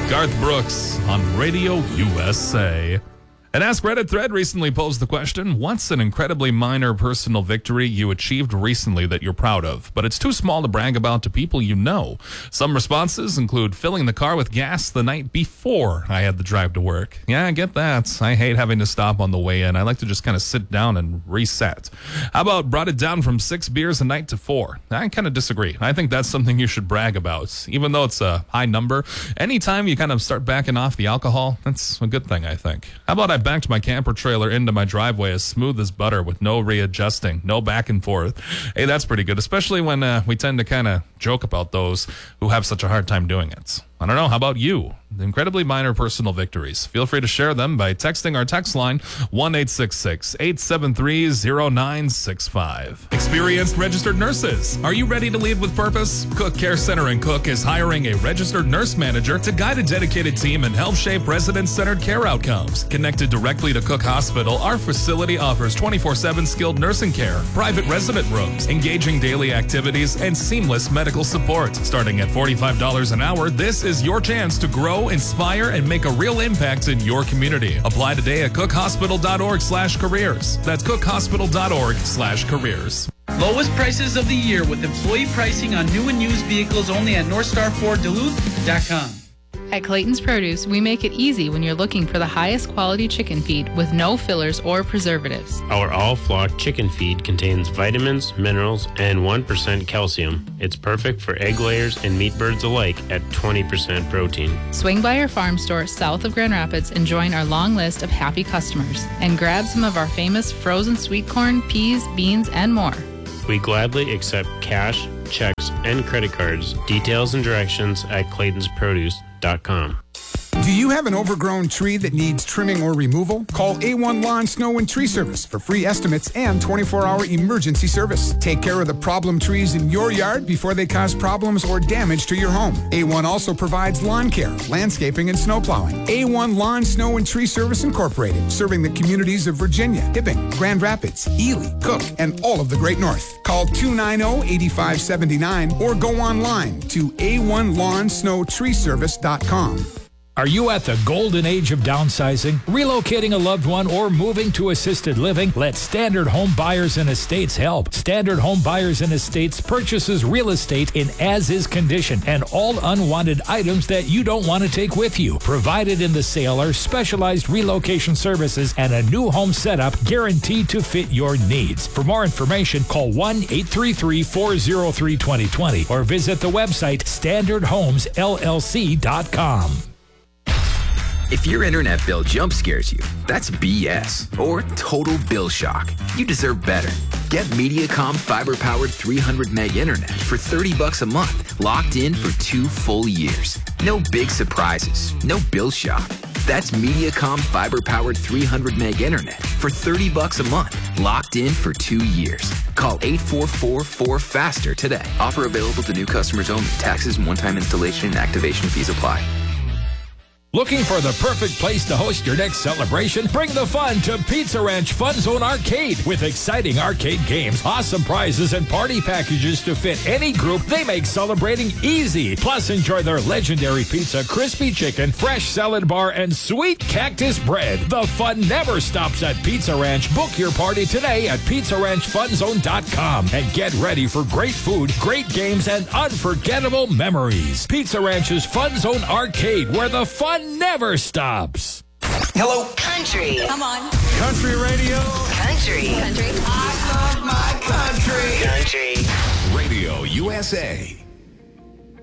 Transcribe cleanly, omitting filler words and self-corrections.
Garth Brooks on Radio USA. An Ask Reddit thread recently posed the question, what's an incredibly minor personal victory you achieved recently that you're proud of, but it's too small to brag about to people you know? Some responses include filling the car with gas the night before I had the drive to work. Yeah, I get that. I hate having to stop on the way in. I like to just kind of sit down and reset. How about brought it down from 6 beers a night to 4? I kind of disagree. I think that's something you should brag about. Even though it's a high number, anytime you kind of start backing off the alcohol, that's a good thing, I think. How about I backed my camper trailer into my driveway as smooth as butter with no readjusting, no back and forth. Hey, that's pretty good, especially when we tend to kind of joke about those who have such a hard time doing it. I don't know. How about you? The incredibly minor personal victories. Feel free to share them by texting our text line 1-866-873-0965. Experienced registered nurses. Are you ready to lead with purpose? Cook Care Center in Cook is hiring a registered nurse manager to guide a dedicated team and help shape resident-centered care outcomes. Connected directly to Cook Hospital, our facility offers 24/7 skilled nursing care, private resident rooms, engaging daily activities, and seamless medical support. Starting at $45 an hour, this is your chance to grow, inspire, and make a real impact in your community. Apply today at cookhospital.org/careers. That's cookhospital.org/careers. Lowest prices of the year with employee pricing on new and used vehicles only at NorthstarFordDuluth.com. At Clayton's Produce, we make it easy when you're looking for the highest quality chicken feed with no fillers or preservatives. Our all-flock chicken feed contains vitamins, minerals, and 1% calcium. It's perfect for egg layers and meat birds alike at 20% protein. Swing by our farm store south of Grand Rapids and join our long list of happy customers. And grab some of our famous frozen sweet corn, peas, beans, and more. We gladly accept cash, checks, and credit cards. Details and directions at claytonsproduce.com. Do you have an overgrown tree that needs trimming or removal? Call A1 Lawn, Snow, and Tree Service for free estimates and 24-hour emergency service. Take care of the problem trees in your yard before they cause problems or damage to your home. A1 also provides lawn care, landscaping, and snow plowing. A1 Lawn, Snow, and Tree Service Incorporated, serving the communities of Virginia, Hibbing, Grand Rapids, Ely, Cook, and all of the Great North. Call 290-8579 or go online to a1lawnsnowtreeservice.com. Are you at the golden age of downsizing, relocating a loved one, or moving to assisted living? Let Standard Home Buyers and Estates help. Standard Home Buyers and Estates purchases real estate in as-is condition and all unwanted items that you don't want to take with you. Provided in the sale are specialized relocation services and a new home setup guaranteed to fit your needs. For more information, call 1-833-403-2020 or visit the website standardhomesllc.com. If your internet bill jump scares you, that's BS or total bill shock. You deserve better. Get Mediacom fiber-powered 300 meg internet for $30 a month, locked in for 2 full years. No big surprises, no bill shock. That's Mediacom fiber-powered 300 meg internet for $30 a month, locked in for 2 years. Call 844-4FASTER today. Offer available to new customers only. Taxes and one-time installation and activation fees apply. Looking for the perfect place to host your next celebration? Bring the fun to Pizza Ranch Fun Zone Arcade. With exciting arcade games, awesome prizes, and party packages to fit any group, they make celebrating easy. Plus, enjoy their legendary pizza, crispy chicken, fresh salad bar, and sweet cactus bread. The fun never stops at Pizza Ranch. Book your party today at PizzaRanchFunZone.com and get ready for great food, great games, and unforgettable memories. Pizza Ranch's Fun Zone Arcade, where the fun never stops. Hello. Country. Come on. Country radio. Country. I love my country. Country. Radio USA.